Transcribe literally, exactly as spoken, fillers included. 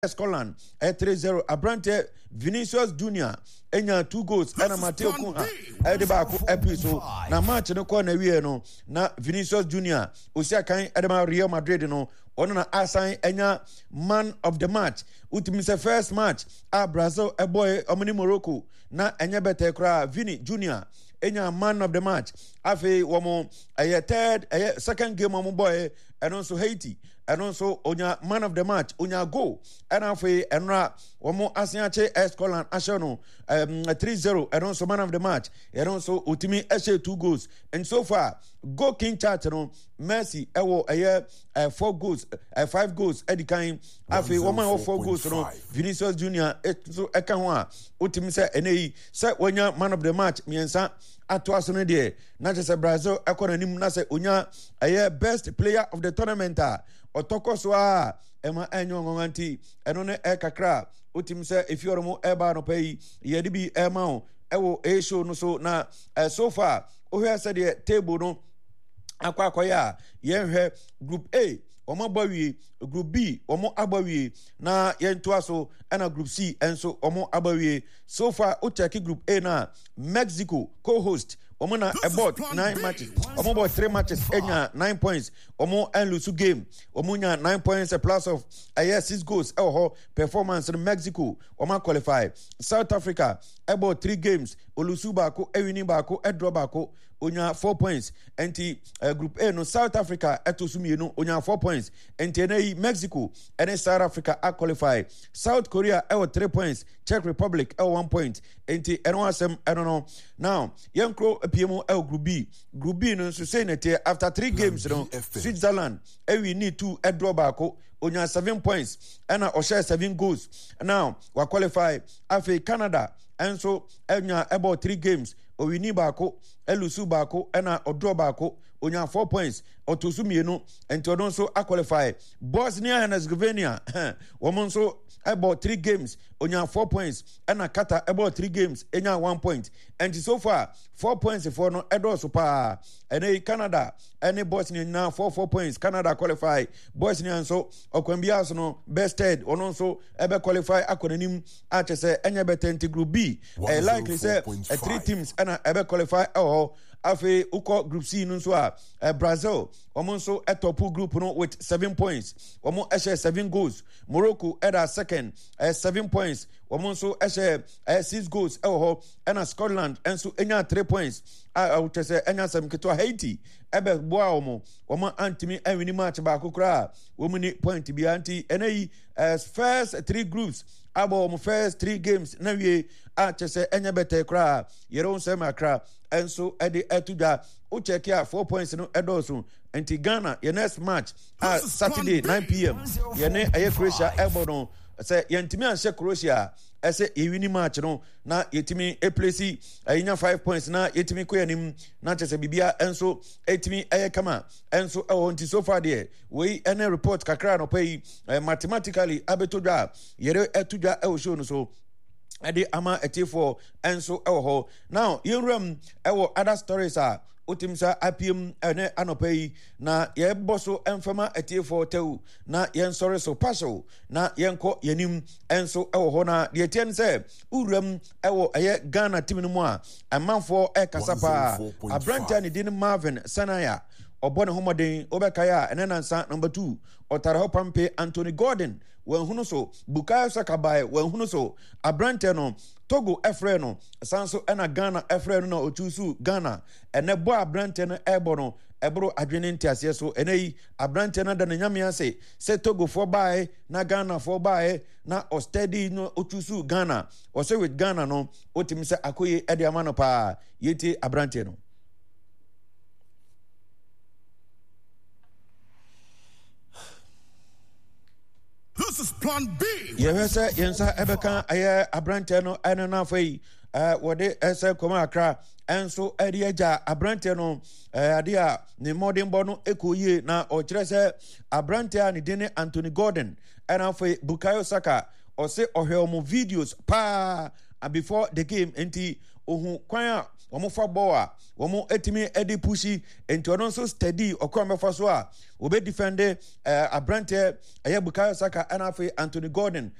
Scotland at three zero. Abrante Vinicius Junior enya two goals and Mateo Cunha e de ba ko episode na match no ko na wie no na Vinicius Junior osia kan e de ma Real Madrid no ono na assign enya man of the match ultimate say first match a Brazil e boy omni Morocco na enya bete kra Vini Junior enya man of the match afi womo a third a second game omo boy and also Haiti and also onya man of the match onya goal and afi enra womo asiache Scotland ashono um three zero and also man of the match and also ultimate eshe two goals and so far goal king chart no Messi ewo aye uh, four goals uh, five goals edikan afi woman four goals no Vinicius Junior so eka ho a ultimate say enei say onya man of the match miensa ato aso no de na je say Brazil ekona nim na say onya aye best player of the tournament a otoko so a ema enyo ngonganti eno ne ekakra ultimate say if you mo eba no pay ye de bi ema o ewo e show no so na uh, so far o hear say the table no akwa akoya yenhwe group A omo abawie group B omo abawie na yento aso na group C enso omo abawie so far o check group A na Mexico co-host omo na about nine matches omo about three matches enya nine points omo en lose game omo nya nine points a plus of a year six goals e ho performance in Mexico omo qualify South Africa about three games olusu baako ewini baako e draw baako onya four points enti uh, group A no South Africa etosumi no onya four points enti na Mexico and South Africa are qualify South Korea e three points Czech Republic e one point enti eno asem I don't know now yankro P M O group B group B no so say net after three games no Switzerland e we need two e draw baako onya seven points and o share seven goals now we qualify afi Canada and so enya about three games o we need baako elusu baako ena odro baako onya four points otosumienu enti odon so qualify Bosnia and Herzegovina women so about three games onya four points ena Qatar about three games enya one point and so far four points for no edo so pa ene Canada ene Bosnia na four four points Canada qualify Bosnia so okwambia so no bested onon so ebe qualify akonanim ache se enya betenti group B e likely say three teams ena ebe qualify oh afi uko group C no so a uh, Brazil omo so a top group no with seven points omo share seven goals Morocco at a second uh, seven points omo so share uh, six goals e ho and Scotland and so enya three points I would say enya some keto Haiti ebe boa omo omo antimi enwini match ba kokra omo ni point bi anti enai as first three groups abo omo first three games na wie a chese enya bete kra yero nsema kra enso ede etuda o check here four points no edoso anti Ghana your next match uh, Saturday nine p.m. yene aye Croatia ebo no say yentimi anse Croatia ese ewini match no na yetimi e place ayinya five points na yetimi koyanim na chese bibia enso etimi aye kama enso e wonti so far there we any report kakra no pay uh, mathematically abetodwa yere etudwa e o show no so ade ama etifo enso e ho now yenram e wo other stories are utimsa apim ene anopai na ye boso emfama etifo tew na yen sorry so partial na yenko yenim enso e ho na de tien se uram e wo eye Ghana team no mu a amanfo e kasapa abranta ne din Marvin Sanaya obone homoden obekaya ene nansa number two otare hopampe Anthony Gordon wen hunu so Bukayo Saka bae wen hunu so abrante no Togo efre no sanso ena Ghana efre no na otusu Ghana ene bo abrante no ebo no ebro adwene ntiase so enei abrante na da na nyame ase se Togo for bae na Ghana for bae na o steady no otusu Ghana o se with Ghana no otimi se akoye ede amano pa yeti abrante no. This is plan B. Yehese yensa ebeka aye abrante no ene na fai eh wode ese koma akra enso edieja abrante no eh ade a ne modern bo no ekoyie na o kire se abrante a ne dine Anthony Gordon ena fai Bukayo Saka o se ohwe omo videos pa before the game enti ohu kwan a wɔn fa ball a wɔn etimi edi pushi enti ɔno nso steady ɔkwan bɛfa so a obe defend eh, abrante ɛyɛ Bukayo Saka ɛna afei Anthony Gordon